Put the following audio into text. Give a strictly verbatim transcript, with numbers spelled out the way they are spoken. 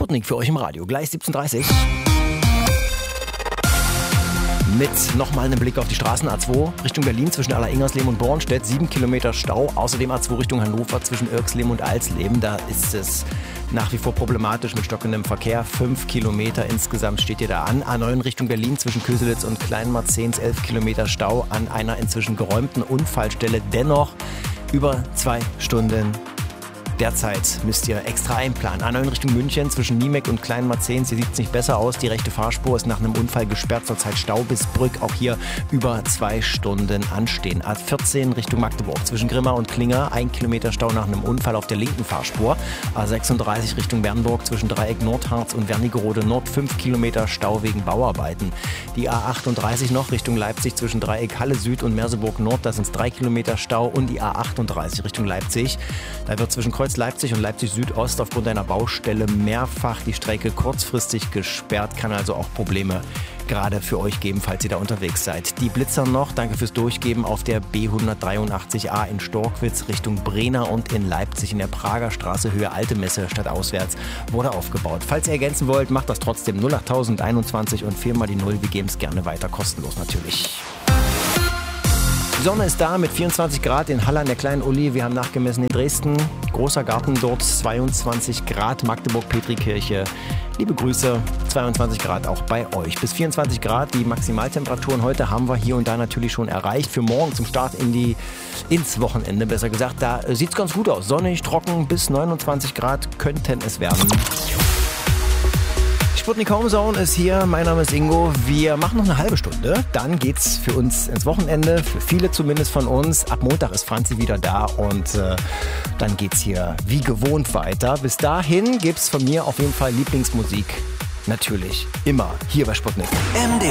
Sputnik für euch im Radio. Gleich siebzehn Uhr dreißig. Mit nochmal einem Blick auf die Straßen. A zwei Richtung Berlin zwischen Allersingersleben und Bornstedt. Sieben Kilometer Stau. Außerdem A zwei Richtung Hannover zwischen Irksleben und Alsleben. Da ist es nach wie vor problematisch mit stockendem Verkehr. Fünf Kilometer insgesamt steht ihr da an. A neun Richtung Berlin zwischen Köselitz und Kleinmarzens. Elf Kilometer Stau an einer inzwischen geräumten Unfallstelle. Dennoch über zwei Stunden. Derzeit müsst ihr extra einplanen. A neun Richtung München zwischen Niemek und Kleinmarzens. Hier sieht es nicht besser aus. Die rechte Fahrspur ist nach einem Unfall gesperrt. Zurzeit Stau bis Brück. Auch hier über zwei Stunden anstehen. A vierzehn Richtung Magdeburg zwischen Grimma und Klinger. Ein Kilometer Stau nach einem Unfall auf der linken Fahrspur. A sechsunddreißig Richtung Bernburg zwischen Dreieck Nordharz und Wernigerode Nord. Fünf Kilometer Stau wegen Bauarbeiten. Die A achtunddreißig noch Richtung Leipzig zwischen Dreieck Halle Süd und Merseburg Nord. Da sind es drei Kilometer Stau. Und die A achtunddreißig Richtung Leipzig. Da wird zwischen Kreuz Leipzig und Leipzig Südost aufgrund einer Baustelle mehrfach die Strecke kurzfristig gesperrt. Kann also auch Probleme gerade für euch geben, falls ihr da unterwegs seid. Die Blitzer noch, danke fürs Durchgeben, auf der B hundertdreiundachtzig A in Storkwitz Richtung Brena und in Leipzig in der Prager Straße Höhe Alte Messe stadtauswärts wurde aufgebaut. Falls ihr ergänzen wollt, macht das trotzdem null acht einundzwanzig und viermal die Null. Wir geben es gerne weiter, kostenlos natürlich. Die Sonne ist da mit vierundzwanzig Grad in Halle an der Kleinen Uli. Wir haben nachgemessen in Dresden. Großer Garten dort, zweiundzwanzig Grad. Magdeburg, Petrikirche. Liebe Grüße, zweiundzwanzig Grad auch bei euch. Bis vierundzwanzig Grad die Maximaltemperaturen heute haben wir hier und da natürlich schon erreicht. Für morgen zum Start in die, ins Wochenende, besser gesagt. Da sieht es ganz gut aus. Sonnig, trocken, bis neunundzwanzig Grad könnten es werden. Sputnik Home Zone ist hier, mein Name ist Ingo. Wir machen noch eine halbe Stunde, dann geht's für uns ins Wochenende, für viele zumindest von uns. Ab Montag ist Franzi wieder da und äh, dann geht's hier wie gewohnt weiter. Bis dahin gibt's von mir auf jeden Fall Lieblingsmusik, natürlich immer hier bei Sputnik. M D